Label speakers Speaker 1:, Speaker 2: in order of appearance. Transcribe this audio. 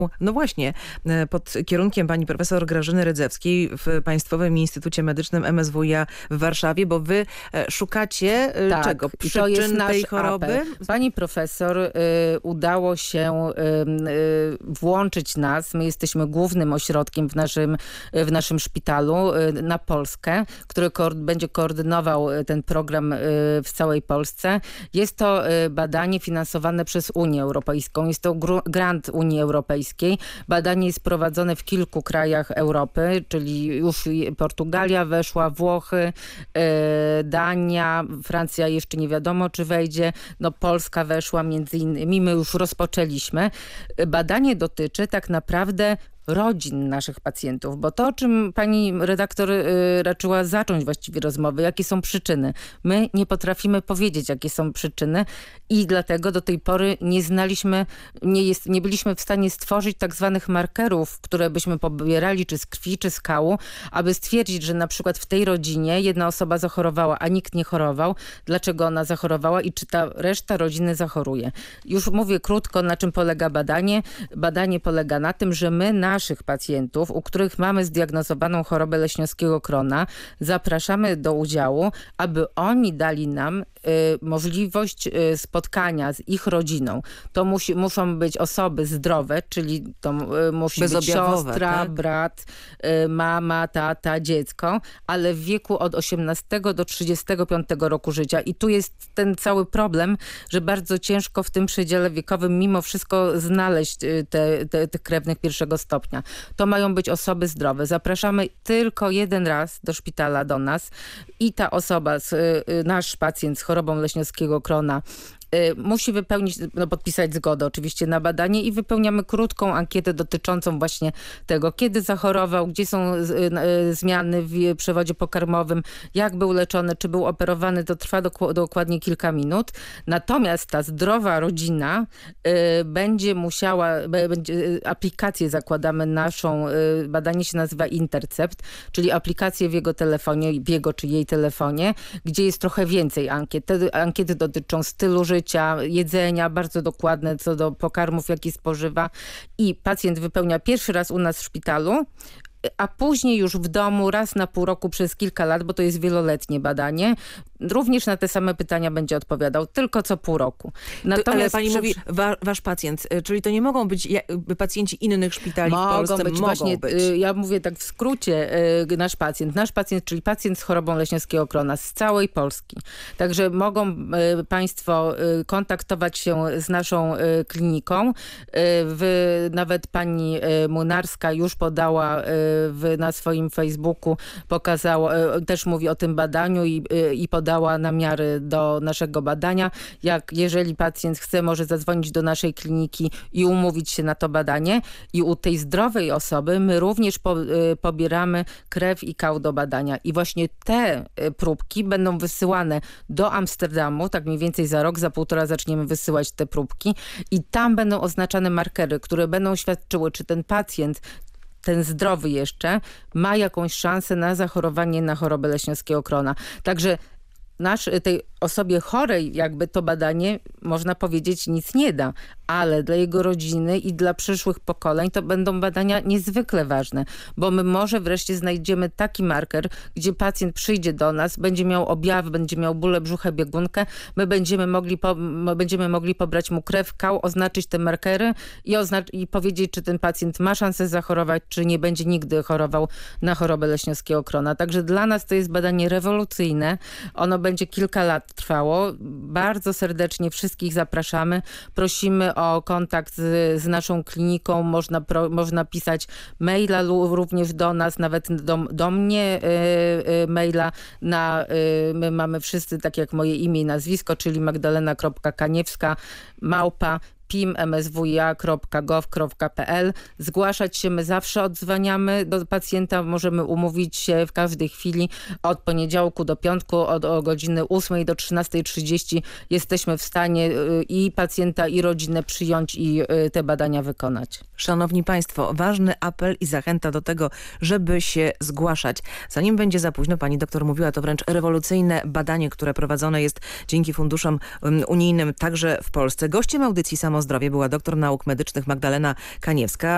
Speaker 1: No właśnie, pod kierunkiem pani profesor Grażyny Rydzewskiej w Państwowym Instytucie Medycznym MSWiA w Warszawie, bo wy szukacie czego? Przyczyn tej choroby?
Speaker 2: Apel. Pani profesor udało się włączyć nas. My jesteśmy głównym ośrodkiem w naszym szpitalu na Polskę, który będzie koordynował ten program w całej Polsce. Jest to badanie finansowane przez Unię Europejską. Jest to grant Unii Europejskiej. Badanie jest prowadzone w kilku krajach Europy, czyli już Portugalia weszła, Włochy, Dania, Francja jeszcze nie wiadomo, czy wejdzie. No Polska weszła między innymi. My już rozpoczęliśmy. Badanie dotyczy tak naprawdę rodzin naszych pacjentów, bo to, o czym pani redaktor raczyła zacząć właściwie rozmowy, jakie są przyczyny. My nie potrafimy powiedzieć, jakie są przyczyny i dlatego do tej pory nie byliśmy w stanie stworzyć tak zwanych markerów, które byśmy pobierali czy z krwi, czy z kału, aby stwierdzić, że na przykład w tej rodzinie jedna osoba zachorowała, a nikt nie chorował. Dlaczego ona zachorowała i czy ta reszta rodziny zachoruje. Już mówię krótko, na czym polega badanie. Badanie polega na tym, że my naszych pacjentów, u których mamy zdiagnozowaną chorobę leśniowskiego krona, zapraszamy do udziału, aby oni dali nam możliwość spotkania z ich rodziną. To muszą być osoby zdrowe, czyli to musi być siostra, tak? Brat, mama, tata, dziecko, ale w wieku od 18 do 35 roku życia. I tu jest ten cały problem, że bardzo ciężko w tym przedziale wiekowym mimo wszystko znaleźć tych krewnych pierwszego stopnia. To mają być osoby zdrowe. Zapraszamy tylko jeden raz do szpitala do nas i ta osoba, nasz pacjent z chorobą leśniowskiego krona musi podpisać zgodę oczywiście na badanie i wypełniamy krótką ankietę dotyczącą właśnie tego, kiedy zachorował, gdzie są zmiany w przewodzie pokarmowym, jak był leczony, czy był operowany. To trwa dokładnie kilka minut. Natomiast ta zdrowa rodzina będzie aplikację zakładamy naszą, badanie się nazywa Intercept, czyli aplikację w jego telefonie, w jego czy jej telefonie, gdzie jest trochę więcej ankiet. Te ankiety dotyczą stylu życia, jedzenia, bardzo dokładne co do pokarmów, jakie spożywa. I pacjent wypełnia pierwszy raz u nas w szpitalu, a później już w domu raz na pół roku przez kilka lat, bo to jest wieloletnie badanie, również na te same pytania będzie odpowiadał, tylko co pół roku.
Speaker 1: Natomiast ale pani mówi, wasz pacjent, czyli to nie mogą być pacjenci innych szpitali w Polsce? Mogą być.
Speaker 2: Ja mówię tak w skrócie, nasz pacjent, czyli pacjent z chorobą leśniowskiego krona z całej Polski. Także mogą państwo kontaktować się z naszą kliniką. Nawet pani Młynarska już podała na swoim Facebooku, pokazała, też mówi o tym badaniu i podała namiary do naszego badania. Jeżeli pacjent chce, może zadzwonić do naszej kliniki i umówić się na to badanie. I u tej zdrowej osoby my również pobieramy krew i kał do badania. I właśnie te próbki będą wysyłane do Amsterdamu, tak mniej więcej za rok, za półtora zaczniemy wysyłać te próbki i tam będą oznaczane markery, które będą świadczyły, czy ten pacjent, ten zdrowy jeszcze, ma jakąś szansę na zachorowanie na chorobę leśniowskiego krona. Także tej osobie chorej jakby to badanie, można powiedzieć, nic nie da, ale dla jego rodziny i dla przyszłych pokoleń to będą badania niezwykle ważne, bo my może wreszcie znajdziemy taki marker, gdzie pacjent przyjdzie do nas, będzie miał objawy, będzie miał bóle brzucha, biegunkę, my będziemy mogli pobrać mu krew, kał, oznaczyć te markery i powiedzieć, czy ten pacjent ma szansę zachorować, czy nie będzie nigdy chorował na chorobę leśniowskiego krona. Także dla nas to jest badanie rewolucyjne. Ono będzie kilka lat trwało. Bardzo serdecznie wszystkich zapraszamy. Prosimy o kontakt z naszą kliniką. Można pisać maila również do nas, nawet do mnie maila. My mamy wszyscy, tak jak moje imię i nazwisko, czyli magdalena.kaniewska@mswia.gov.pl. Zgłaszać się, my zawsze odzwaniamy do pacjenta, możemy umówić się w każdej chwili od poniedziałku do piątku, od godziny 8 do 13:30 jesteśmy w stanie i pacjenta, i rodzinę przyjąć i te badania wykonać.
Speaker 1: Szanowni Państwo, ważny apel i zachęta do tego, żeby się zgłaszać. Zanim będzie za późno, pani doktor mówiła, to wręcz rewolucyjne badanie, które prowadzone jest dzięki funduszom unijnym także w Polsce. Gościem audycji Samozdrowie była doktor nauk medycznych Magdalena Kaniewska.